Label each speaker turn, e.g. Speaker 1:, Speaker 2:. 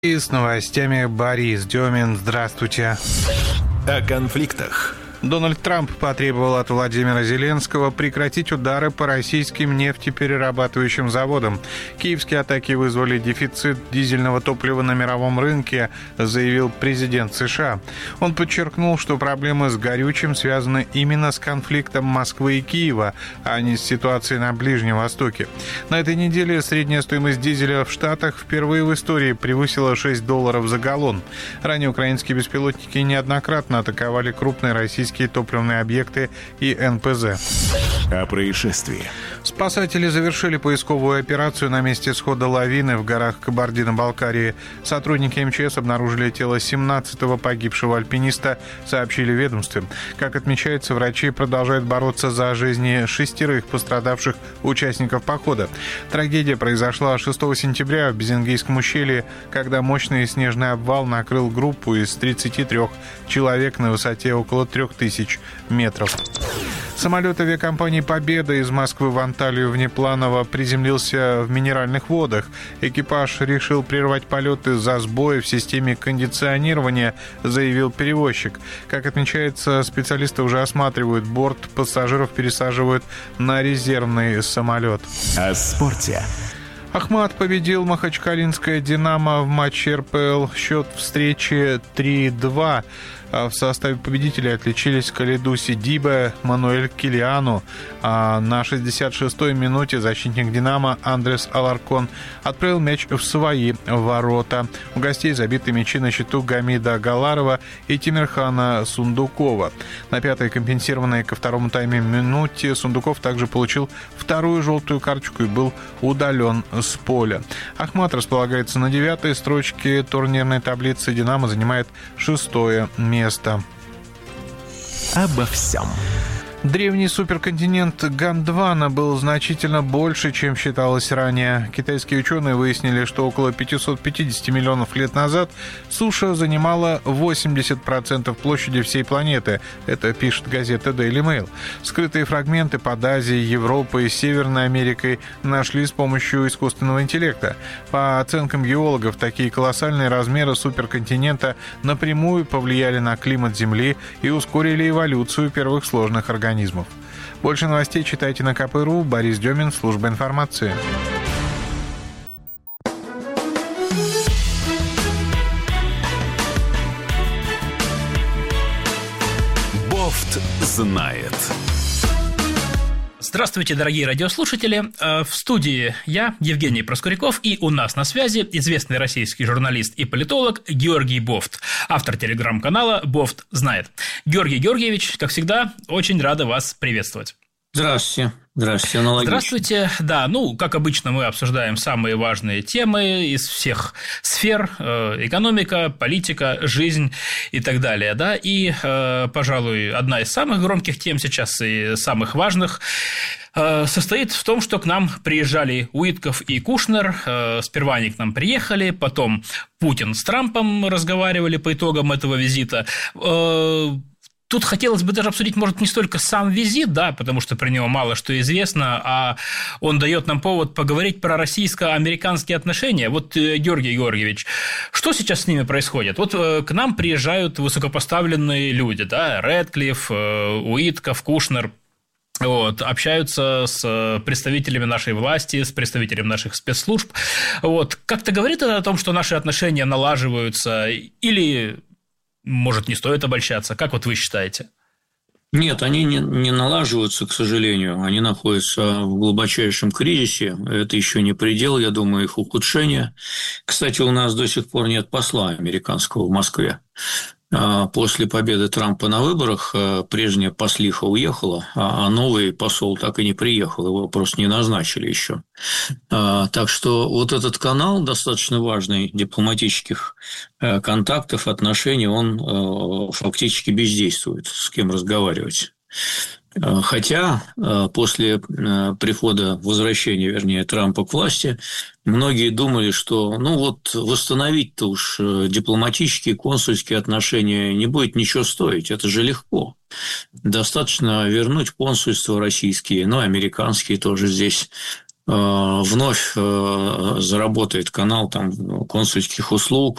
Speaker 1: И с новостями Борис Демин. Здравствуйте.
Speaker 2: О конфликтах.
Speaker 1: Дональд Трамп потребовал от Владимира Зеленского прекратить удары по российским нефтеперерабатывающим заводам. Киевские атаки вызвали дефицит дизельного топлива на мировом рынке, заявил президент США. Он подчеркнул, что проблемы с горючим связаны именно с конфликтом Москвы и Киева, а не с ситуацией на Ближнем Востоке. На этой неделе средняя стоимость дизеля в Штатах впервые в истории превысила $6 за галлон. Ранее украинские беспилотники неоднократно атаковали крупные российские топливные объекты и НПЗ.
Speaker 2: О происшествии.
Speaker 1: Спасатели завершили поисковую операцию на месте схода лавины в горах Кабардино-Балкарии. Сотрудники МЧС обнаружили тело 17-го погибшего альпиниста, сообщили в ведомстве. Как отмечается, врачи продолжают бороться за жизни 6 пострадавших участников похода. Трагедия произошла 6 сентября в Безингийском ущелье, когда мощный снежный обвал накрыл группу из 33 человек на высоте около 3000 метров. Самолет авиакомпании «Победа» из Москвы в Анталию внепланово приземлился в Минеральных водах. Экипаж решил прервать полет из-за сбоя в системе кондиционирования, заявил перевозчик. Как отмечается, специалисты уже осматривают борт, пассажиров пересаживают на резервный самолет.
Speaker 2: О спорте.
Speaker 1: Ахмат победил махачкалинское «Динамо» в матче РПЛ. Счет встречи 3-2. В составе победителей отличились Калиду Сидибе, Мануэль Килиану. А на 66-й минуте защитник «Динамо» Андрес Аларкон отправил мяч в свои ворота. У гостей забиты мячи на счету Гамида Галарова и Тимирхана Сундукова. На 5-й компенсированной ко второму тайме минуте Сундуков также получил вторую желтую карточку и был удален с поля. Ахмат располагается на 9-й строчке турнирной таблицы. «Динамо» занимает 6-е место.
Speaker 2: Обо всем.
Speaker 1: Древний суперконтинент Гондвана был значительно больше, чем считалось ранее. Китайские ученые выяснили, что около 550 миллионов лет назад суша занимала 80% площади всей планеты. Это пишет газета Daily Mail. Скрытые фрагменты под Азией, Европой и Северной Америкой нашли с помощью искусственного интеллекта. По оценкам геологов, такие колоссальные размеры суперконтинента напрямую повлияли на климат Земли и ускорили эволюцию первых сложных организмов. Больше новостей читайте на КП.ру. Борис Демин, служба информации.
Speaker 2: Бофт знает.
Speaker 3: Здравствуйте, дорогие радиослушатели. В студии я, Евгений Проскуряков, и у нас на связи известный российский журналист и политолог Георгий Бофт, автор телеграм-канала «Бофт знает». Георгий Георгиевич, как всегда, очень рада вас приветствовать.
Speaker 4: Здравствуйте. Здравствуйте, аналогично.
Speaker 3: Здравствуйте. Да, как обычно, мы обсуждаем самые важные темы из всех сфер: экономика, политика, жизнь и так далее. Да? И, пожалуй, одна из самых громких тем сейчас и самых важных состоит в том, что к нам приезжали Уитков и Кушнер. Сперва они к нам приехали, потом Путин с Трампом разговаривали по итогам этого визита. Тут хотелось бы даже обсудить, может, не столько сам визит, да, потому что про него мало что известно, а он дает нам повод поговорить про российско-американские отношения. Вот, Георгий Георгиевич, что сейчас с ними происходит? Вот к нам приезжают высокопоставленные люди, да, Рэдклифф, Уитков, Кушнер. Общаются с представителями нашей власти, с представителями наших спецслужб. Как-то говорит это о том, что наши отношения налаживаются, или... Может, не стоит обольщаться? Как вы считаете?
Speaker 4: Нет, они не налаживаются, к сожалению. Они находятся в глубочайшем кризисе. Это еще не предел, я думаю, их ухудшения. Кстати, у нас до сих пор нет посла американского в Москве. После победы Трампа на выборах прежняя послиха уехала, а новый посол так и не приехал, его просто не назначили еще. Так что вот этот канал, достаточно важный, дипломатических контактов, отношений, он фактически бездействует, с кем разговаривать. Хотя после возвращения Трампа к власти, многие думали, что восстановить-то уж дипломатические, консульские отношения не будет ничего стоить, это же легко. Достаточно вернуть консульства российские, американские тоже здесь вновь заработает канал там консульских услуг,